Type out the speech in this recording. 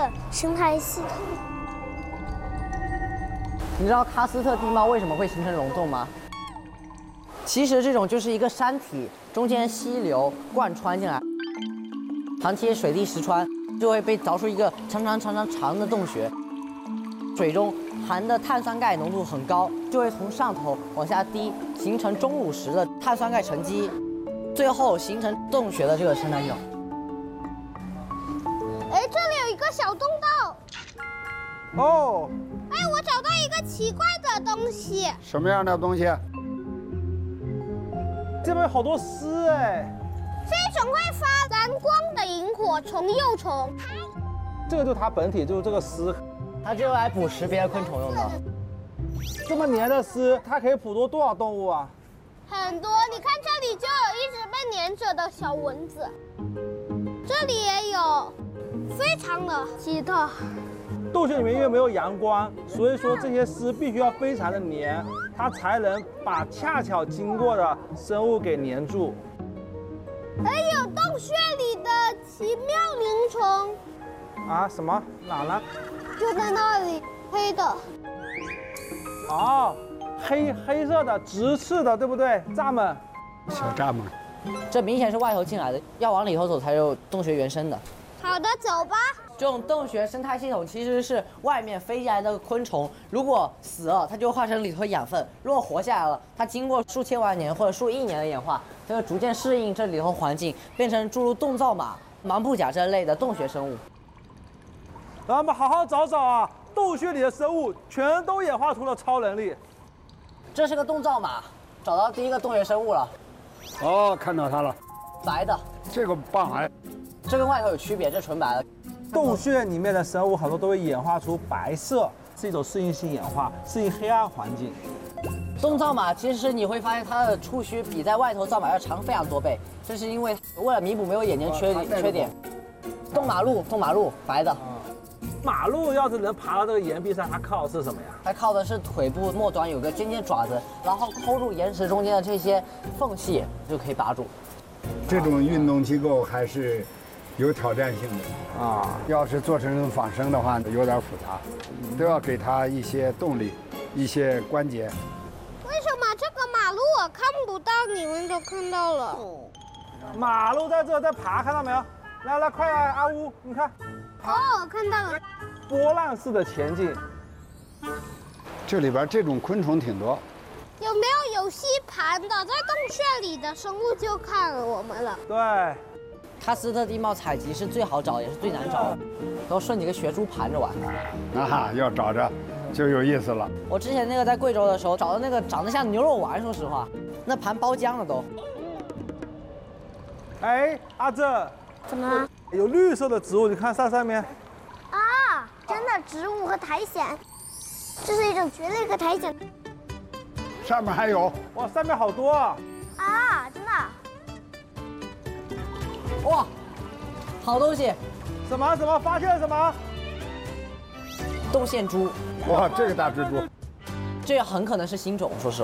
生态系统。 你知道喀斯特地貌为什么会形成溶洞吗？其实这种就是一个山体，中间溪流贯穿进来，长期水滴石穿，就会被凿出一个长的洞穴。水中含的碳酸钙浓度很高，就会从上头往下滴，形成钟乳石的碳酸钙沉积，最后形成洞穴的这个生态系统。 哎，这里有一个小洞道。 哦， 哎，我找到一个奇怪的东西。 什么样的东西？ 这边有好多丝哎。 是一种会发蓝光的萤火虫幼虫。 这个就是它本体，就是这个丝。 它就用来捕食别的昆虫用的。 这么黏的丝，它可以捕捉多少动物啊？ 很多，你看这里就有一直被粘着的小蚊子，这里也有，非常的奇特。 洞穴里面因为没有阳光，所以说这些丝必须要非常的黏，它才能把恰巧经过的生物给黏住。 还有洞穴里的奇妙灵虫。 啊？什么？哪呢？ 就在那里，黑的。 哦，黑色的直刺的，对不对？蚱蜢。 小蚱蜢。 这明显是外头进来的，要往里头走才有洞穴原生的。 好的，走吧。 这种洞穴生态系统其实是外面飞进来的昆虫，如果死了，它就化成里头养分；如果活下来了，它经过数千万年或者数亿年的演化，它会逐渐适应这里头环境，变成诸如洞造马、芒布甲这类的洞穴生物。 让我们好好找找啊！洞穴里的生物全都演化出了超能力。 这是个洞造马，找到第一个洞穴生物了。 哦，看到它了， 白的。 这个棒哎！ 这跟外头有区别，这纯白的。 洞穴里面的生物很多都会演化出白色，是一种适应性演化，适应黑暗环境。 洞造马其实你会发现它的触须比在外头造马要长非常多倍，这是因为为了弥补没有眼睛缺点。洞马鹿，白的。 马鹿要是能爬到这个岩壁上，它靠的是什么呀？ 它靠的是腿部末端有个尖尖爪子，然后抠住岩石中间的这些缝隙就可以拔住。 这种运动机构还是有挑战性的啊！要是做成仿生的话，有点复杂，都要给它一些动力，一些关节。 为什么这个马路我看不到，你们都看到了？ 马鹿在这在爬，看到没有？来，快来，阿乌，你看。 哦，看到了。 波浪式的前进。 这里边这种昆虫挺多。 有没有吸盘的？在洞穴里的生物就看我们了。 对。 喀斯特地貌采集是最好找也是最难找的，都顺几个学珠盘着玩。 啊，要找着就有意思了。 我之前那个在贵州的时候找到那个长得像牛肉丸，说实话，那盘包浆了都。 哎，阿正。 怎么了？ 有绿色的植物，你看上面。 啊，真的植物和苔藓，这是一种蕨类和苔藓。 上面还有。 哇，上面好多啊！ 啊，真的。 哇，好东西！ 什么？发现了什么？ 洞线蛛。 哇，这个大蜘蛛。 这很可能是新种，说实话。